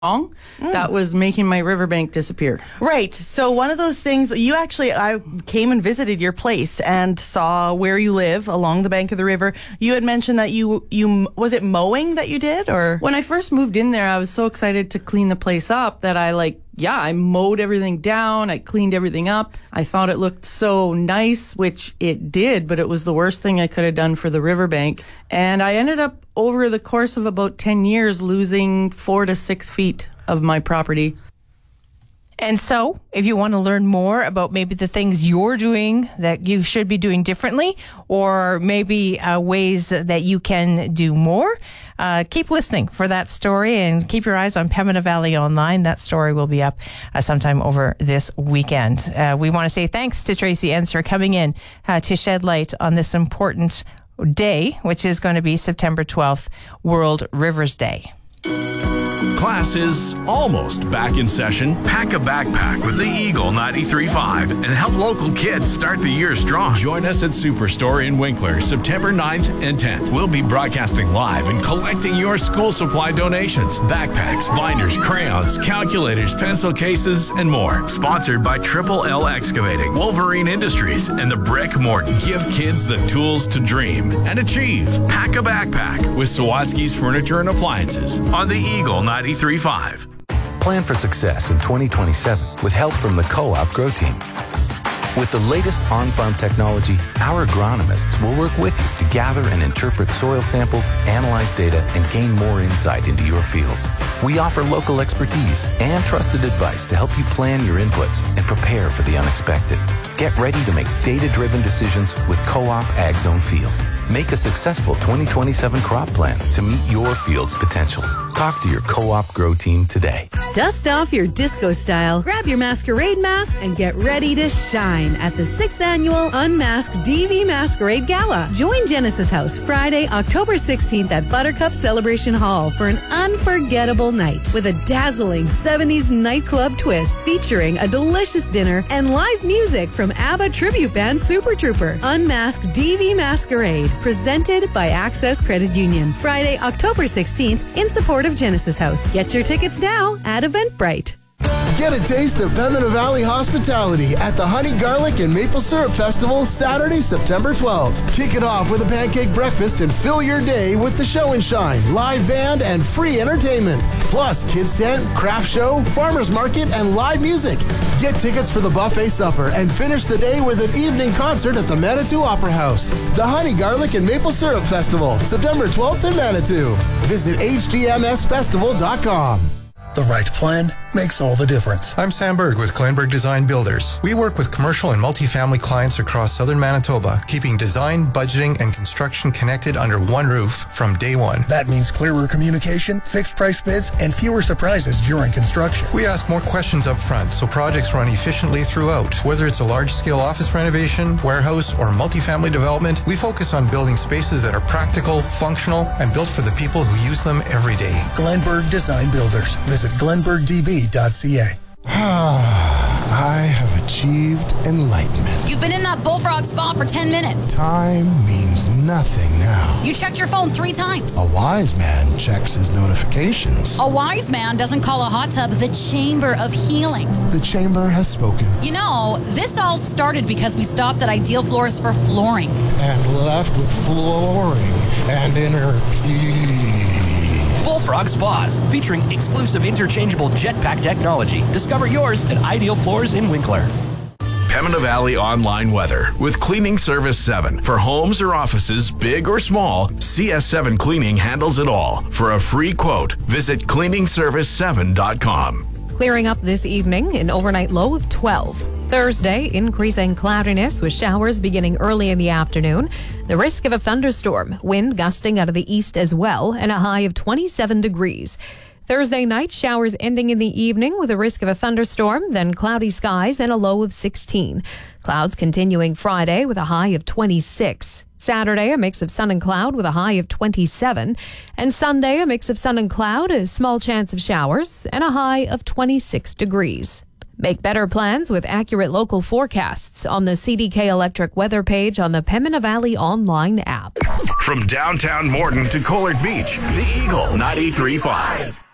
that was making my riverbank disappear. Right. So one of those things, I came and visited your place and saw where you live along the bank of the river. You had mentioned that you was it mowing that you did, or? When I first moved in there, I was so excited to clean the place up that I mowed everything down. I cleaned everything up. I thought it looked so nice, which it did, but it was the worst thing I could have done for the riverbank. And I ended up, over the course of about 10 years, losing 4 to 6 feet of my property. And so, if you want to learn more about maybe the things you're doing that you should be doing differently, or maybe ways that you can do more, keep listening for that story and keep your eyes on Pembina Valley Online. That story will be up sometime over this weekend. We want to say thanks to Tracy Enns for coming in to shed light on this important day, which is going to be September 12th, World Rivers Day. Class is almost back in session. Pack a backpack with the Eagle 93.5 and help local kids start the year strong. Join us at Superstore in Winkler, September 9th and 10th. We'll be broadcasting live and collecting your school supply donations. Backpacks, binders, crayons, calculators, pencil cases, and more. Sponsored by Triple L Excavating, Wolverine Industries, and the Brick Morton. Give kids the tools to dream and achieve. Pack a backpack with Sawatsky's Furniture and Appliances on the Eagle 93.5. Plan for success in 2027 with help from the Co-op Grow Team. With the latest on-farm technology, our agronomists will work with you to gather and interpret soil samples, analyze data, and gain more insight into your fields. We offer local expertise and trusted advice to help you plan your inputs and prepare for the unexpected. Get ready to make data-driven decisions with Co-op Ag Zone Field. Make a successful 2027 crop plan to meet your field's potential. Talk to your Co-op Grow Team today. Dust off your disco style, grab your masquerade mask, and get ready to shine at the 6th Annual Unmasked DV Masquerade Gala. Join Genesis House Friday, October 16th at Buttercup Celebration Hall for an unforgettable night with a dazzling 70s nightclub twist featuring a delicious dinner and live music from ABBA tribute band Super Trooper. Unmasked DV Masquerade, presented by Access Credit Union. Friday, October 16th in support of Genesis House. Get your tickets now at Eventbrite. Get a taste of Pembina Valley hospitality at the Honey Garlic and Maple Syrup Festival Saturday, September 12th. Kick it off with a pancake breakfast and fill your day with the show and shine, live band, and free entertainment. Plus, kids tent, craft show, farmers market, and live music. Get tickets for the buffet supper and finish the day with an evening concert at the Manitou Opera House. The Honey Garlic and Maple Syrup Festival, September 12th in Manitou. Visit hdmsfestival.com. The right plan makes all the difference. I'm Sam Berg with Glenberg Design Builders. We work with commercial and multifamily clients across southern Manitoba, keeping design, budgeting, and construction connected under one roof from day one. That means clearer communication, fixed price bids, and fewer surprises during construction. We ask more questions up front so projects run efficiently throughout. Whether it's a large-scale office renovation, warehouse, or multifamily development, we focus on building spaces that are practical, functional, and built for the people who use them every day. Glenberg Design Builders. Visit glenbergdb.ca. I have achieved enlightenment. You've been in that bullfrog spa for 10 minutes. Time means nothing now. You checked your phone 3 times. A wise man checks his notifications. A wise man doesn't call a hot tub the chamber of healing. The chamber has spoken. You know, this all started because we stopped at Ideal Floors for flooring. And left with flooring and inner peace. Bullfrog Spas, featuring exclusive interchangeable jetpack technology. Discover yours at Ideal Floors in Winkler. Pembina Valley Online Weather with Cleaning Service 7. For homes or offices, big or small, CS7 Cleaning handles it all. For a free quote, visit cleaningservice7.com. Clearing up this evening, an overnight low of 12. Thursday, increasing cloudiness with showers beginning early in the afternoon. The risk of a thunderstorm, wind gusting out of the east as well, and a high of 27 degrees. Thursday night, showers ending in the evening with a risk of a thunderstorm, then cloudy skies and a low of 16. Clouds continuing Friday with a high of 26. Saturday, a mix of sun and cloud with a high of 27. And Sunday, a mix of sun and cloud, a small chance of showers, and a high of 26 degrees. Make better plans with accurate local forecasts on the CDK Electric weather page on the Pembina Valley online app. From downtown Morton to Collard Beach, the Eagle 93.5.